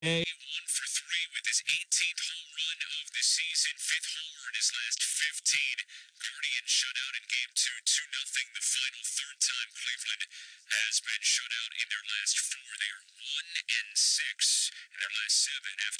Hey, 1 for 3 with his 18th home run of the season, fifth homer in his last 15. Guardians shut out in game two, 2-0. The final third time Cleveland has been shut out in their last four. They are 1-6 in their last seven after